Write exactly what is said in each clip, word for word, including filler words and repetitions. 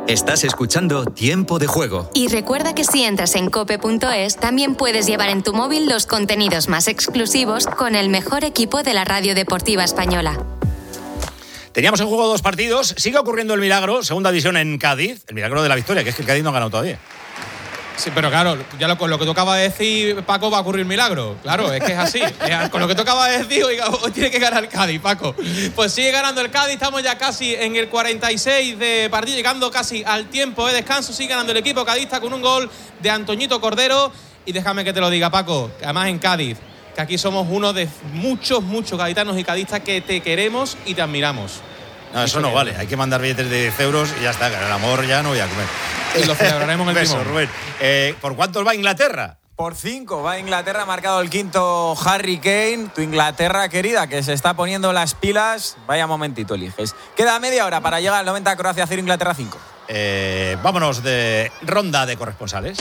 Estás escuchando Tiempo de Juego. Y recuerda que si entras en cope punto es, también puedes llevar en tu móvil los contenidos más exclusivos con el mejor equipo de la radio deportiva española. Teníamos en juego dos partidos. Sigue ocurriendo el milagro, segunda división en Cádiz. El milagro de la victoria, que es que el Cádiz no ha ganado todavía. Sí, pero claro, ya lo, con lo que tú acabas de decir, Paco, va a ocurrir milagro. Claro, es que es así. Es, con lo que tú acabas de decir, oiga, hoy tiene que ganar el Cádiz, Paco. Pues sigue ganando el Cádiz, estamos ya casi en el cuarenta y seis de partido, llegando casi al tiempo de descanso. Sigue ganando el equipo cadista con un gol de Antoñito Cordero. Y déjame que te lo diga, Paco, que además en Cádiz, que aquí somos uno de muchos, muchos gaditanos y cadistas que te queremos y te admiramos. No, eso no vale. Hay que mandar billetes de diez euros y ya está. Con el amor ya no voy a comer. Y lo celebraremos en el Beso, timón. Rubén. Eh, ¿Por cuántos va Inglaterra? Por cinco va Inglaterra, ha marcado el quinto Harry Kane. Tu Inglaterra querida, que se está poniendo las pilas. Vaya momentito eliges. Queda media hora para llegar al noventa, Croacia cero, Inglaterra cinco. Eh, vámonos de ronda de corresponsales.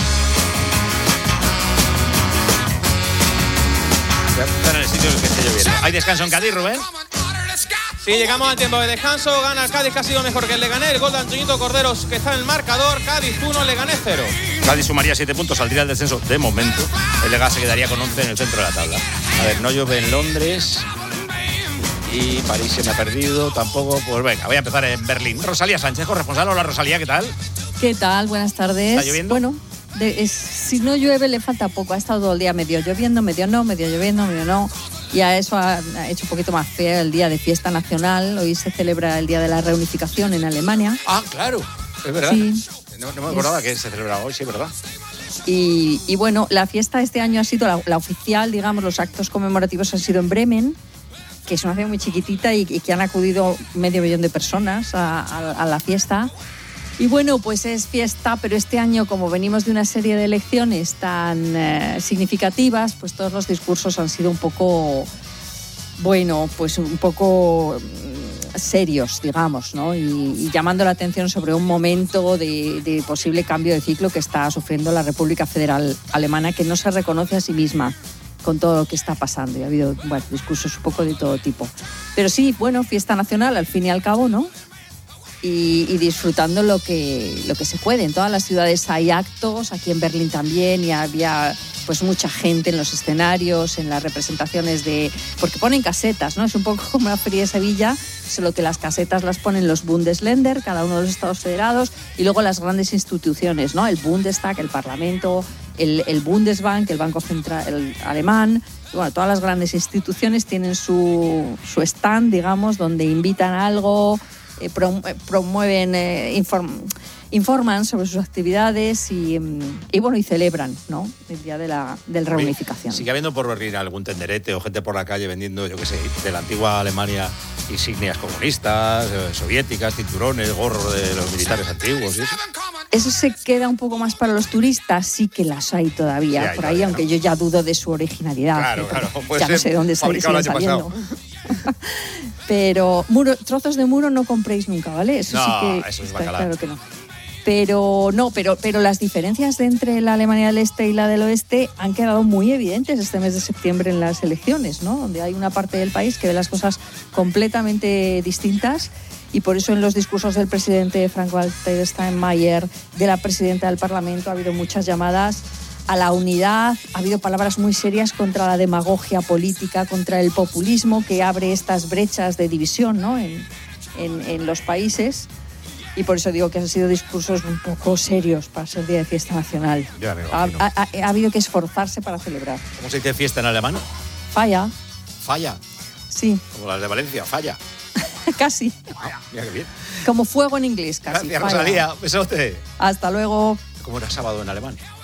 Están en el sitio en el que esté lloviendo. ¿Hay descanso en Cádiz, Rubén? Sí, llegamos al tiempo de descanso. Gana el Cádiz, que ha sido mejor que el Leganés. El gol de Antoñito Corderos, que está en el marcador. Cádiz uno, Leganés cero. Cádiz sumaría siete puntos, saldría el descenso de momento. El Lega se quedaría con once en el centro de la tabla. A ver, no llueve en Londres. Y París se me ha perdido tampoco. Pues venga, voy a empezar en Berlín. Rosalía Sánchez, corresponsal. Hola, Rosalía, ¿qué tal? ¿Qué tal? Buenas tardes. ¿Está lloviendo? Bueno, de, es, si no llueve le falta poco. Ha estado todo el día medio lloviendo, medio no, medio lloviendo, medio no. Y a eso ha, ha hecho un poquito más feo el día de fiesta nacional. Hoy se celebra el día de la reunificación en Alemania. Ah, claro, es verdad. Sí. No, no me acordaba es... que se celebraba hoy, sí, ¿verdad? Y, y bueno, la fiesta este año ha sido la, la oficial, digamos, los actos conmemorativos han sido en Bremen, que es una ciudad muy chiquitita y, y que han acudido medio millón de personas a, a, a la fiesta. Y bueno, pues es fiesta, pero este año, como venimos de una serie de elecciones tan eh, significativas, pues todos los discursos han sido un poco, bueno, pues un poco serios, digamos, ¿no? Y, y llamando la atención sobre un momento de, de posible cambio de ciclo que está sufriendo la República Federal Alemana, que no se reconoce a sí misma con todo lo que está pasando. Y ha habido, bueno, discursos un poco de todo tipo. Pero sí, bueno, fiesta nacional al fin y al cabo, ¿no? Y, y disfrutando lo que, lo que se puede. En todas las ciudades hay actos, aquí en Berlín también, y había pues mucha gente en los escenarios, en las representaciones de... Porque ponen casetas, ¿no? Es un poco como la Feria de Sevilla, solo que las casetas las ponen los Bundesländer, cada uno de los estados federados, y luego las grandes instituciones, ¿no? El Bundestag, el Parlamento, el, el Bundesbank, el Banco Central el alemán... Y bueno, todas las grandes instituciones tienen su, su stand, digamos, donde invitan a algo... Eh, promueven, eh, inform, informan sobre sus actividades y, y bueno y celebran, ¿no? El día de la del reunificación. ¿Sigue habiendo por venir algún tenderete o gente por la calle vendiendo, yo qué sé, de la antigua Alemania insignias comunistas, eh, soviéticas, cinturones, gorros de los militares antiguos y eso? Eso se queda un poco más para los turistas, sí que las hay todavía, sí, hay por ahí, todavía, aunque ¿no? Yo ya dudo de su originalidad. Claro, claro. Ya no sé dónde siguen saliendo. Pero muro, trozos de muro no compréis nunca, ¿vale? Eso no, sí que eso es está bacalao. Claro que no. Pero no, pero, pero las diferencias entre la Alemania del Este y la del Oeste han quedado muy evidentes este mes de septiembre en las elecciones, ¿no? Donde hay una parte del país que ve las cosas completamente distintas. Y por eso en los discursos del presidente Frank-Walter Steinmeier, de la presidenta del Parlamento, ha habido muchas llamadas a la unidad, ha habido palabras muy serias contra la demagogia política, contra el populismo que abre estas brechas de división, ¿no? en, en, en los países. Y por eso digo que han sido discursos un poco serios para ser día de fiesta nacional. Ya me ha, imagino. ha, ha habido que esforzarse para celebrar. ¿Cómo se dice fiesta en alemán? Falla. Falla. Sí. Como las de Valencia, falla. Casi. Ah, mira qué bien. Como fuego en inglés, casi. Gracias, falla. Rosalía. Besote. Hasta luego. ¿Cómo era sábado en alemán?